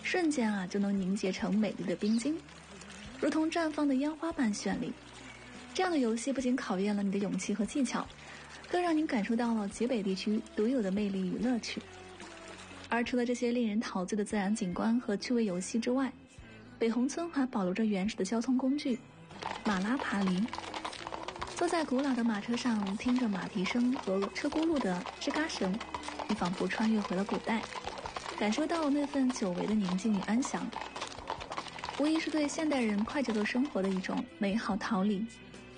瞬间啊就能凝结成美丽的冰晶，如同绽放的烟花般绚丽。这样的游戏不仅考验了你的勇气和技巧，更让你感受到了极北地区独有的魅力与乐趣。而除了这些令人陶醉的自然景观和趣味游戏之外，北红村还保留着原始的交通工具马拉爬犁。坐在古老的马车上，听着马蹄声和车轱辘的吱嘎声，你仿佛穿越回了古代，感受到那份久违的宁静与安详，无疑是对现代人快节奏生活的一种美好逃离。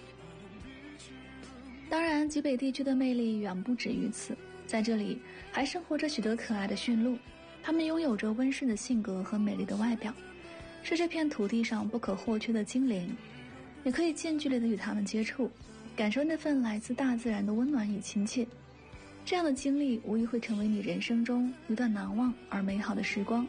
当然，极北地区的魅力远不止于此，在这里还生活着许多可爱的驯鹿，它们拥有着温顺的性格和美丽的外表，是这片土地上不可或缺的精灵。你可以近距离地与它们接触，感受那份来自大自然的温暖与亲切。这样的经历无疑会成为你人生中一段难忘而美好的时光。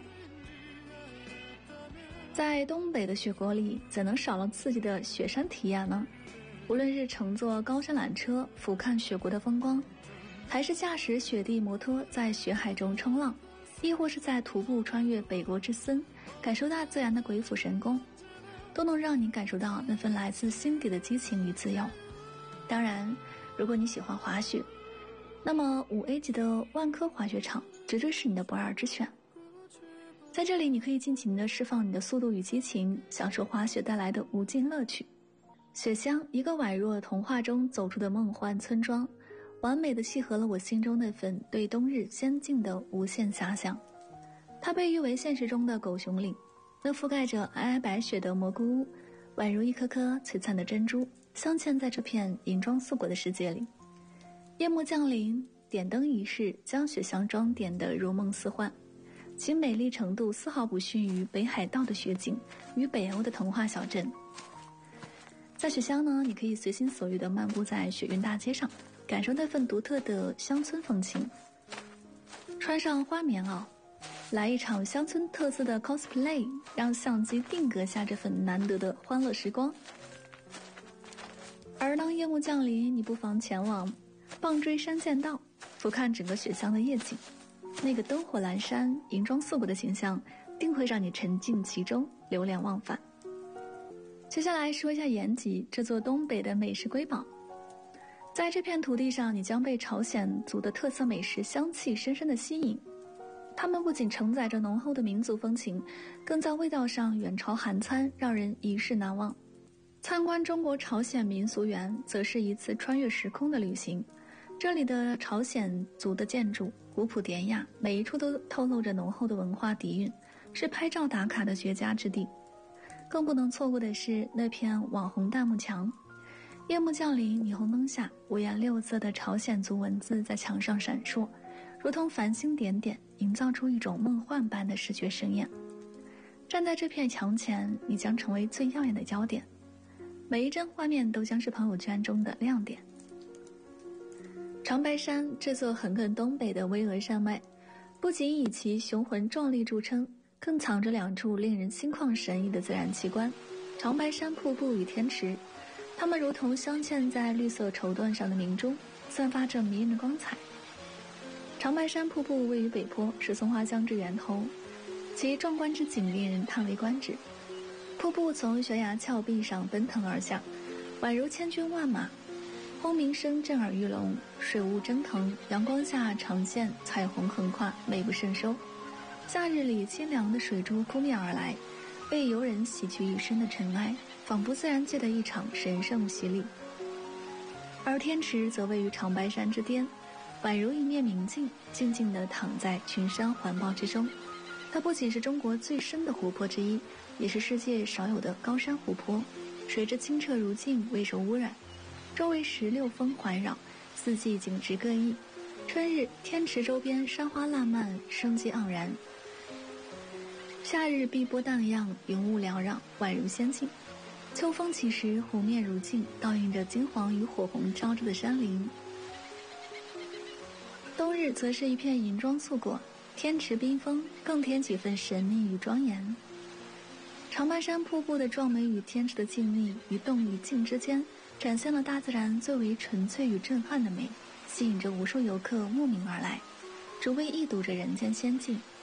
在东北的雪国里，怎能少了刺激的雪山体验呢？无论是乘坐高山缆车俯瞰雪国的风光，还是驾驶雪地摩托在雪海中冲浪，亦或是在徒步穿越北国之森，感受大自然的鬼斧神工，都能让你感受到那份来自心底的激情与自由。当然，如果你喜欢滑雪，那么5A 级的万科滑雪场绝对是你的不二之选。在这里，你可以尽情地释放你的速度与激情，享受滑雪带来的无尽乐趣。雪乡，一个宛若童话中走出的梦幻村庄，完美地契合了我心中那份对冬日仙境的无限遐想。它被誉为现实中的狗熊岭，那覆盖着皑皑白雪的蘑菇屋，宛如一颗颗璀璨的珍珠，镶嵌在这片银装素裹的世界里。夜幕降临，点灯仪式将雪乡装点得如梦似幻，其美丽程度丝毫不逊于北海道的雪景与北欧的童话小镇。在雪乡呢，你可以随心所欲地漫步在雪运大街上，感受那份独特的乡村风情。穿上花棉袄，来一场乡村特色的 cosplay， 让相机定格下这份难得的欢乐时光。而当夜幕降临，你不妨前往棒锥山涧道，俯瞰整个雪乡的夜景，那个灯火阑珊、银装素裹的形象，定会让你沉浸其中，流连忘返。接下来说一下延吉，这座东北的美食瑰宝。在这片土地上，你将被朝鲜族的特色美食香气深深地吸引。它们不仅承载着浓厚的民族风情，更在味道上远超韩餐，让人一世难忘。参观中国朝鲜民俗园，则是一次穿越时空的旅行。这里的朝鲜族的建筑古朴典雅，每一处都透露着浓厚的文化底蕴，是拍照打卡的绝佳之地。更不能错过的是那片网红弹幕墙。夜幕降临，霓虹灯下，五颜六色的朝鲜族文字在墙上闪烁，如同繁星点点，营造出一种梦幻般的视觉盛宴。站在这片墙前，你将成为最耀眼的焦点，每一帧画面都将是朋友圈中的亮点。长白山，这座横亘东北的巍峨山脉，不仅以其雄浑壮丽著称，更藏着2处令人心旷神怡的自然奇观：长白山瀑布与天池。它们如同镶嵌在绿色绸缎上的明珠，散发着迷人的光彩。长白山瀑布位于北坡，是松花江之源头，其壮观之景令人叹为观止。瀑布从悬崖峭壁上奔腾而下，宛如千军万马，轰鸣声震耳欲聋，水雾蒸腾，阳光下长线彩虹横跨，美不胜收。夏日里清凉的水珠扑面而来，为游人洗去一身的尘埃，仿佛自然界的一场神圣洗礼。而天池则位于长白山之巅，宛如一面明镜，静静地躺在群山环抱之中。它不仅是中国最深的湖泊之一，也是世界少有的高山湖泊，水质清澈如镜，未受污染，周围16峰环绕，四季景致各异。春日，天池周边山花烂漫，生机盎然；夏日，碧波荡漾，云雾缭绕，宛如仙境。秋风起时，湖面如镜，倒映着金黄与火红交织的山林。冬日则是一片银装素裹，天池缤纷，更添几分神秘与庄严。长白山瀑布的壮美与天池的静谧，于动与静之间，展现了大自然最为纯粹与震撼的美，吸引着无数游客慕名而来，只为一睹这人间仙境。